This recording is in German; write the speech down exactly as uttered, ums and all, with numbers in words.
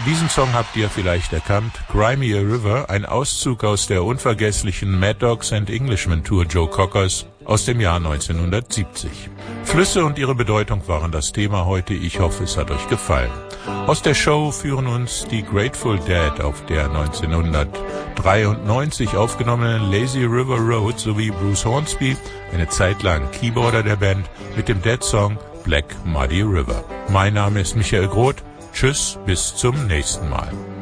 Diesen Song habt ihr vielleicht erkannt. Cry Me a River, ein Auszug aus der unvergesslichen Mad Dogs and Englishmen Tour Joe Cockers aus dem Jahr neunzehnhundertsiebzig. Flüsse und ihre Bedeutung waren das Thema heute. Ich hoffe, es hat euch gefallen. Aus der Show führen uns die Grateful Dead auf der neunzehnhundertdreiundneunzig aufgenommenen Lazy River Road sowie Bruce Hornsby, eine Zeit lang Keyboarder der Band, mit dem Dead-Song Black Muddy River. Mein Name ist Michael Groth. Tschüss, bis zum nächsten Mal.